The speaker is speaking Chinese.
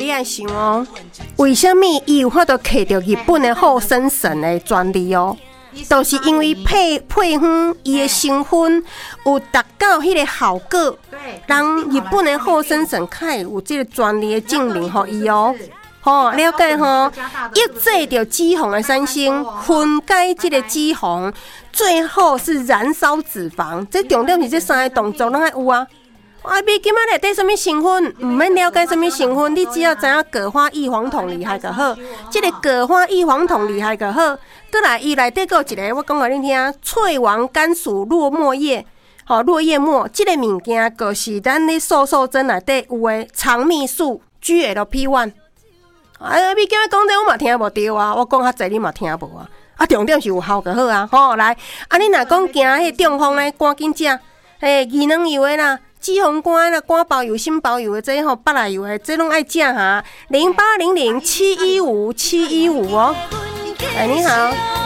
你爱想哦，为什么伊有法度摕到日本的后生神的专利哦？都是因为配方伊的成分有达到迄个效果，让日本的后生神较有这个专利的证明互伊哦。了解吼，抑制着脂肪的产生，分解这个脂肪，最后是燃烧脂肪。这重点是这三个动作拢爱有啊。美金仔内底什么成分，唔免了解什么成分，你只要知影葛花异黄酮厉害就好。这个葛花异黄酮厉害就好。倒来，伊内底有一个，我讲互你听，翠王甘薯落沫叶，落叶末，这个物件就是咱咧瘦瘦针内底有诶肠泌素 GLP-1。美金仔讲这我嘛听无对啊，我讲较济你嘛听无啊。重点是有效就好啊。来，你若讲惊迄中风咧，赶紧食，宜能油诶啦。脂肪肝啦、肝包油、心包油的这北来油的，这拢爱食哈。0800715715哦。你好。